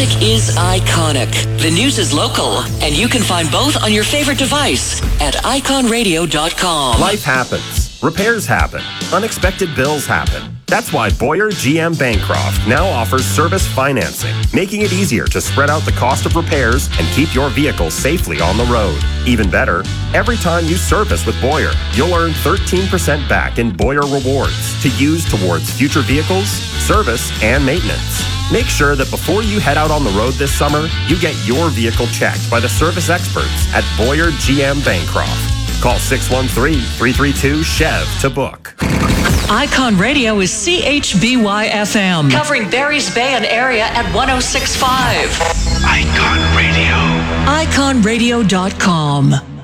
Music is iconic. The news is local, and you can find both on your favorite device at iconradio.com. Life happens. Repairs happen. Unexpected bills happen. That's why Boyer GM Bancroft now offers service financing, making it easier to spread out the cost of repairs and keep your vehicle safely on the road. Even better, every time you service with Boyer, you'll earn 13% back in Boyer rewards to use towards future vehicles, service, and maintenance. Make sure that before you head out on the road this summer, you get your vehicle checked by the service experts at Boyer GM Bancroft. Call 613-332-CHEV to book. Icon Radio is CHBY FM, covering Barry's Bay and area at 106.5. Icon Radio. iconradio.com.